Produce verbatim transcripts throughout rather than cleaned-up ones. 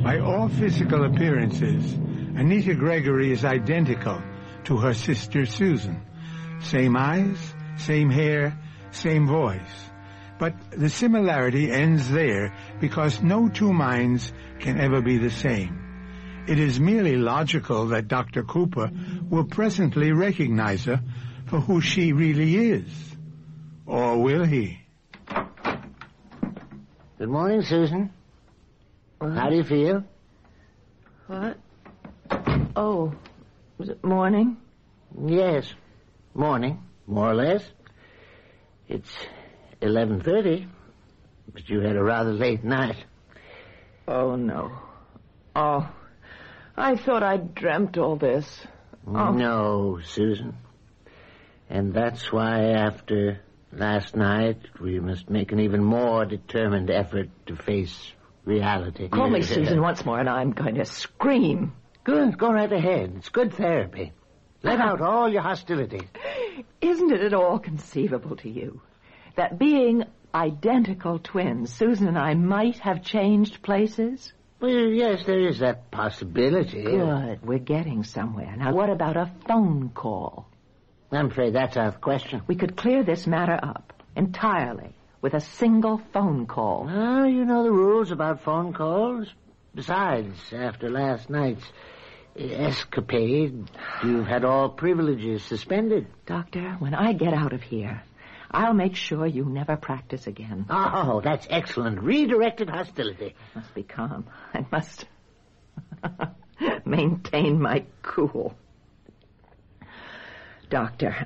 By all physical appearances, Anita Gregory is identical to her sister Susan. Same eyes, same hair, same voice. But the similarity ends there because no two minds can ever be the same. It is merely logical that Doctor Cooper will presently recognize her for who she really is. Or will he? Good morning, Susan. What? How do you feel? What? Oh, was it morning? Yes, morning, more or less. It's eleven thirty, but you had a rather late night. Oh, no. Oh, I thought I'd dreamt all this. Oh. No, Susan. And that's why after last night we must make an even more determined effort to face reality. Call me Susan once more and I'm going to scream. Good, go right ahead. It's good therapy. Let out all your hostility. Isn't it at all conceivable to you that being identical twins, Susan and I might have changed places? Well, yes, there is that possibility. Good, we're getting somewhere. Now, what about a phone call? I'm afraid that's out of the question. We could clear this matter up entirely with a single phone call. Ah, you know the rules about phone calls. Besides, after last night's escapade, you've had all privileges suspended. Doctor, when I get out of here, I'll make sure you never practice again. Oh, that's excellent. Redirected hostility. I must be calm. I must maintain my cool. Doctor,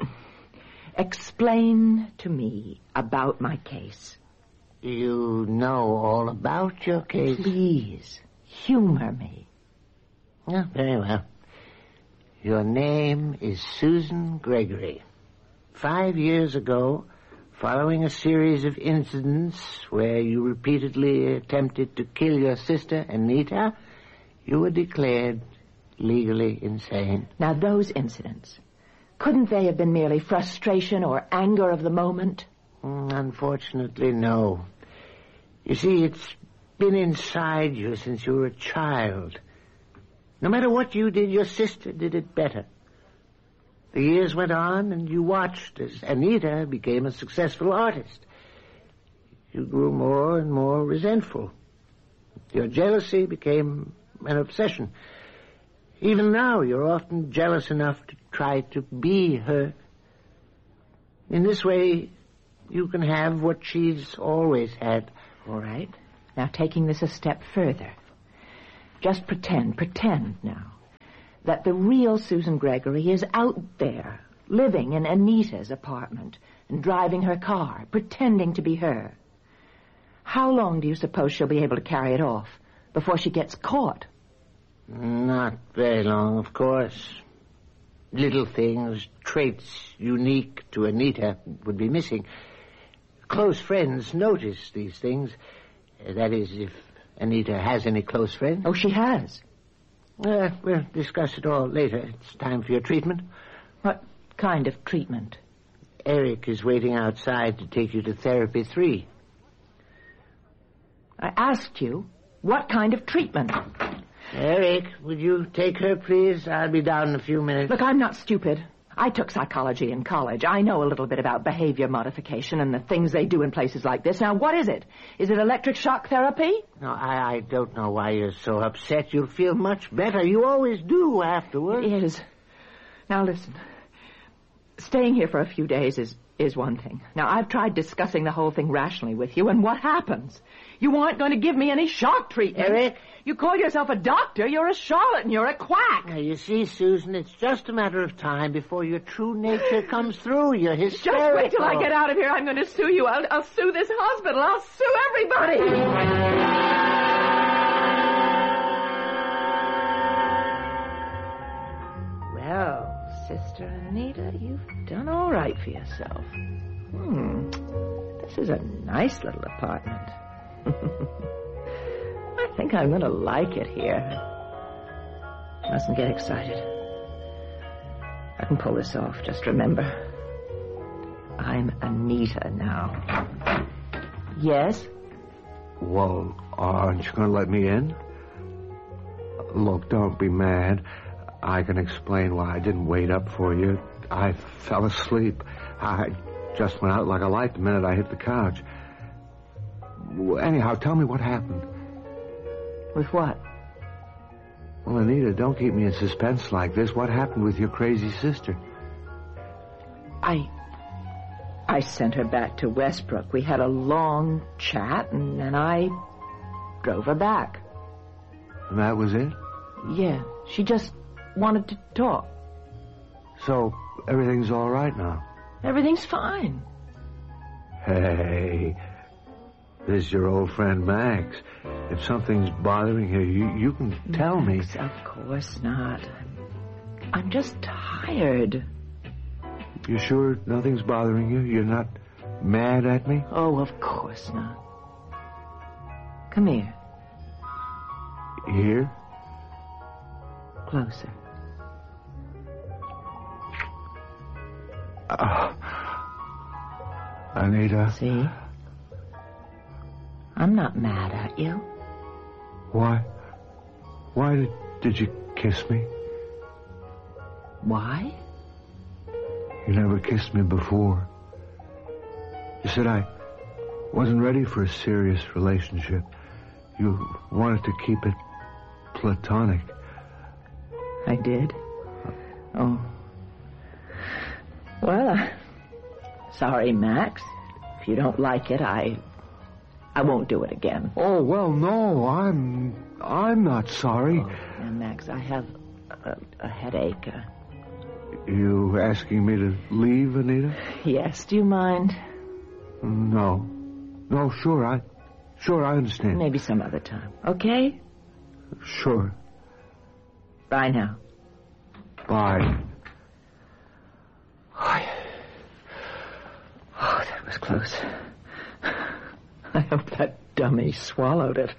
explain to me about my case. You know all about your case? Please, humor me. Yeah, very well. Your name is Susan Gregory. Five years ago, following a series of incidents where you repeatedly attempted to kill your sister, Anita, you were declared legally insane. Now, those incidents, couldn't they have been merely frustration or anger of the moment? Mm, unfortunately, no. You see, it's been inside you since you were a child. No matter what you did, your sister did it better. The years went on, and you watched as Anita became a successful artist. You grew more and more resentful. Your jealousy became an obsession. Even now, you're often jealous enough to try to be her. In this way, you can have what she's always had. All right. Now, taking this a step further. Just pretend, pretend now, that the real Susan Gregory is out there, living in Anita's apartment and driving her car, pretending to be her. How long do you suppose she'll be able to carry it off before she gets caught? Not very long, of course. Little things, traits unique to Anita would be missing. Close friends notice these things. That is, if Anita has any close friends. Oh, she has? Uh, we'll discuss it all later. It's time for your treatment. What kind of treatment? Eric is waiting outside to take you to therapy three. I asked you, what kind of treatment? Eric, would you take her, please? I'll be down in a few minutes. Look, I'm not stupid. I took psychology in college. I know a little bit about behavior modification and the things they do in places like this. Now, what is it? Is it electric shock therapy? No, I, I don't know why you're so upset. You'll feel much better. You always do afterwards. It is. Now, listen. Staying here for a few days is, is one thing. Now, I've tried discussing the whole thing rationally with you, and what happens? You aren't going to give me any shock treatment. Eric? You call yourself a doctor, you're a charlatan, you're a quack. Now, you see, Susan, it's just a matter of time before your true nature comes through. You're hysterical. Just wait till I get out of here. I'm going to sue you. I'll, I'll sue this hospital. I'll sue everybody. Well, Sister Anita, you've done all right for yourself. Hmm. This is a nice little apartment. I think I'm going to like it here. Mustn't get excited. I can pull this off. Just remember, I'm Anita now. Yes? Well, aren't you going to let me in? Look, don't be mad. I can explain why I didn't wait up for you. I fell asleep. I just went out like a light the minute I hit the couch. Anyhow, tell me what happened. With what? Well, Anita, don't keep me in suspense like this. What happened with your crazy sister? I... I sent her back to Westbrook. We had a long chat, and then I drove her back. And that was it? Yeah, she just wanted to talk. So, everything's all right now? Everything's fine. Hey, this is your old friend Max. If something's bothering you, you, you can tell Max, me. Of course not. I'm just tired. You sure nothing's bothering you? You're not mad at me? Oh, of course not. Come here. Here? Closer. Uh, Anita. See? I'm not mad at you. Why? Why did, did you kiss me? Why? You never kissed me before. You said I wasn't ready for a serious relationship. You wanted to keep it platonic. I did? Oh. Well, uh, sorry, Max. If you don't like it, I... I won't do it again. Oh, well, no, I'm... I'm not sorry. Oh, now, Max, I have a, a headache. Uh, You asking me to leave, Anita? yes, do you mind? No. No, sure, I... Sure, I understand. Maybe some other time, okay? Sure. Bye now. Bye. Oh, that was close. I hope that dummy swallowed it.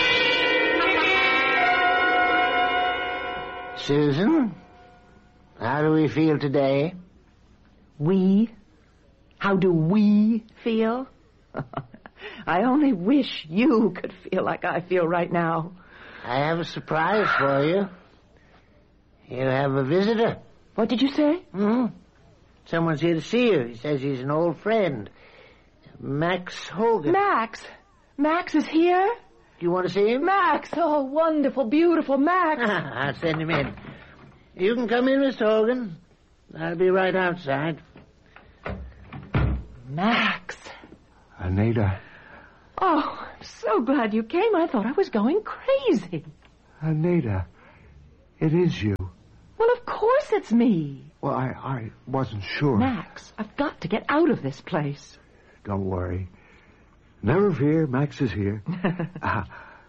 Susan, how do we feel today? We? How do we feel? I only wish you could feel like I feel right now. I have a surprise for you. You have a visitor. What did you say? Hmm? Someone's here to see you. He says he's an old friend. Max Hogan. Max? Max is here? Do you want to see him? Max! Oh, wonderful, beautiful Max. I'll send him in. You can come in, Mister Hogan. I'll be right outside. Max. Anita. Oh, I'm so glad you came. I thought I was going crazy. Anita, it is you. Well, of course it's me. Well, I, I wasn't sure. Max, I've got to get out of this place. Don't worry. Never fear, Max is here. uh,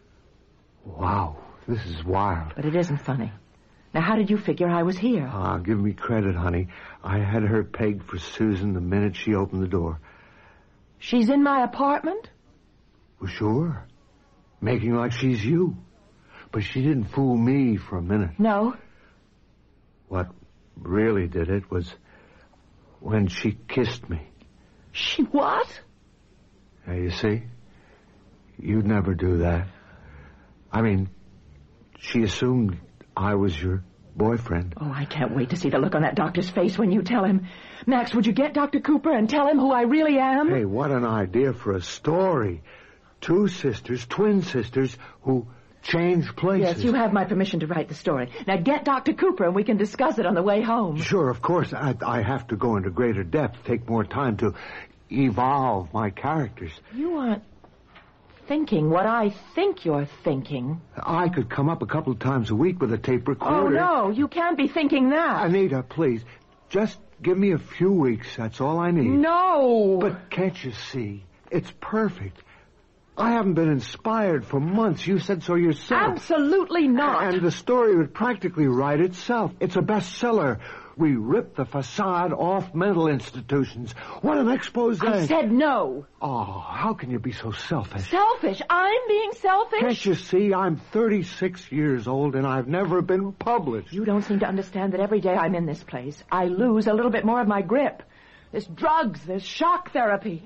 wow, this is wild. But it isn't funny. Now, how did you figure I was here? Ah, give me credit, honey. I had her pegged for Susan the minute she opened the door. She's in my apartment? Well, sure. Making like she's you. But she didn't fool me for a minute. No. What really did it was when she kissed me. She what? Now, you see, you'd never do that. I mean, she assumed I was your boyfriend. Oh, I can't wait to see the look on that doctor's face when you tell him. Max, would you get Doctor Cooper and tell him who I really am? Hey, what an idea for a story. Two sisters, twin sisters, who changed places. Yes, you have my permission to write the story. Now get Doctor Cooper and we can discuss it on the way home. Sure, of course. I, I have to go into greater depth, take more time to evolve my characters. You aren't thinking what I think you're thinking. I could come up a couple of times a week with a tape recorder. Oh, no, you can't be thinking that. Anita, please, just give me a few weeks. That's all I need. No. But can't you see? It's perfect. I haven't been inspired for months. You said so yourself. Absolutely not. And the story would practically write itself. It's a bestseller. We ripped the facade off mental institutions. What an expose. I said no. Oh, how can you be so selfish? Selfish? I'm being selfish? Can't you see? I'm thirty-six years old and I've never been published. You don't seem to understand that every day I'm in this place, I lose a little bit more of my grip. There's drugs, there's shock therapy.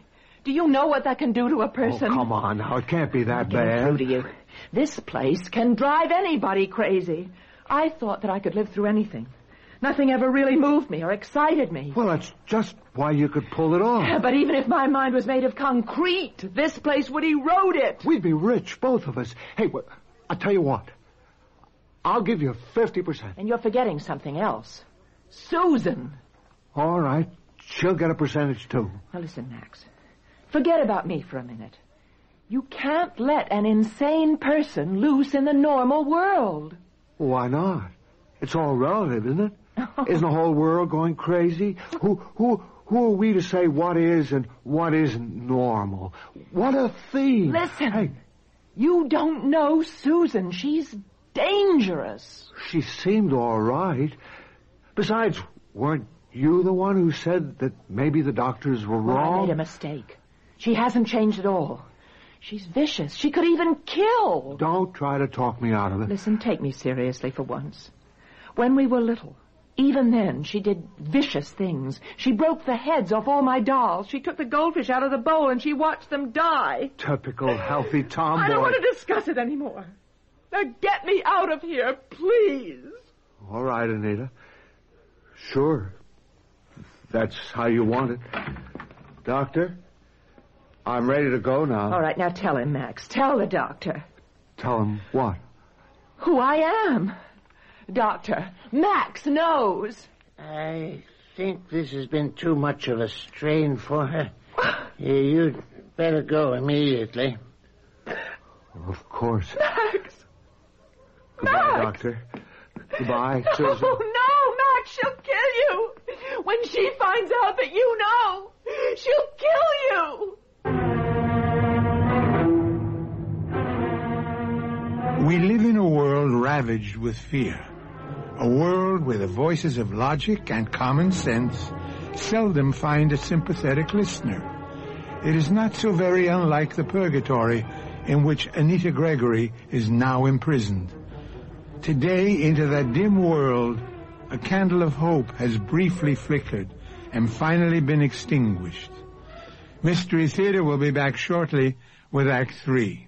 Do you know what that can do to a person? Oh, come on now. It can't be that I'll get it bad. through to you. This place can drive anybody crazy. I thought that I could live through anything. Nothing ever really moved me or excited me. Well, that's just why you could pull it off. Yeah, but even if my mind was made of concrete, this place would erode it. We'd be rich, both of us. Hey, wh- I'll tell you what. I'll give you fifty percent. And you're forgetting something else. Susan. All right. She'll get a percentage, too. Now listen, Max. Forget about me for a minute. You can't let an insane person loose in the normal world. Why not? It's all relative, isn't it? Isn't the whole world going crazy? Who, who, who are we to say what is and what isn't normal? What a theme. Listen. Hey, you don't know Susan. She's dangerous. she seemed all right. Besides, weren't you the one who said that maybe the doctors were Well, wrong? I made a mistake. She hasn't changed at all. She's vicious. She could even kill. Don't try to talk me out of it. Listen, take me seriously for once. When we were little, even then, she did vicious things. She broke the heads off all my dolls. She took the goldfish out of the bowl and she watched them die. Typical healthy tomboy. I don't want to discuss it anymore. Now get me out of here, please. All right, Anita. Sure. That's how you want it. Doctor, I'm ready to go now. All right, now tell him, Max. Tell the doctor Tell him what? who I am. Doctor, Max knows. I think this has been too much of a strain for her. You'd better go immediately. Of course. Max! Goodbye, Max! Doctor. Goodbye, Susan. Oh, no, Max, she'll kill you. When she finds out that you know, she'll kill you. We live in a world ravaged with fear. A world where the voices of logic and common sense seldom find a sympathetic listener. It is not so very unlike the purgatory in which Anita Gregory is now imprisoned. Today, into that dim world, a candle of hope has briefly flickered and finally been extinguished. Mystery Theater will be back shortly with Act Three.